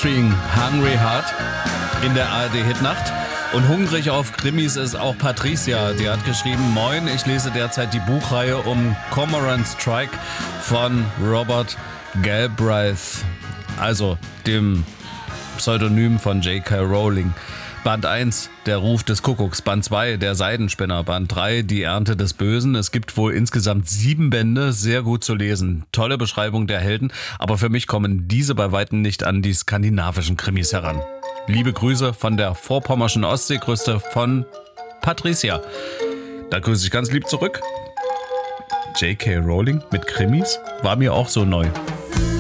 Featuring Hungry Heart in der ARD-Hitnacht. Und hungrig auf Krimis ist auch Patricia. Die hat geschrieben: Moin, ich lese derzeit die Buchreihe um Cormoran Strike von Robert Galbraith, also dem Pseudonym von J.K. Rowling. Band 1, der Ruf des Kuckucks. Band 2, der Seidenspinner. Band 3, die Ernte des Bösen. Es gibt wohl insgesamt 7 Bände, sehr gut zu lesen. Tolle Beschreibung der Helden, aber für mich kommen diese bei weitem nicht an die skandinavischen Krimis heran. Liebe Grüße von der vorpommerschen Ostseeküste von Patricia. Da grüße ich ganz lieb zurück. J.K. Rowling mit Krimis war mir auch so neu.